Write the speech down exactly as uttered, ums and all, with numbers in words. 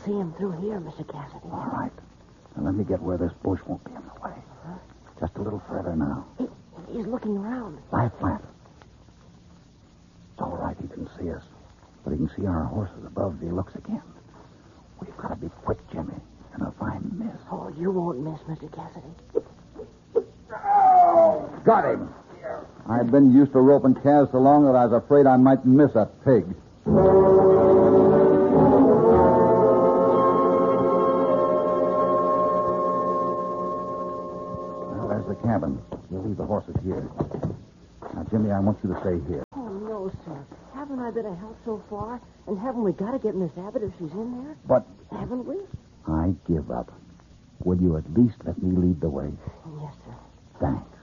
see him through here, Mister Cassidy. All right. Now let me get where this bush won't be in the way. Huh? Just a little further now. He, he's looking around. Lie flat. It's all right, he can see us. But he can see our horses above if he looks again. We've got to be quick, Jimmy. And if I miss... Oh, you won't miss, Mister Cassidy. Got him. I've been used to roping calves so long that I was afraid I might miss a pig. Well, there's the cabin. We'll leave the horses here. Now, Jimmy, I want you to stay here. Oh, no, sir. Haven't I been a help so far? And haven't we got to get Miss Abbott if she's in there? But Haven't we? I give up. Will you at least let me lead the way? Yes, sir. Thanks.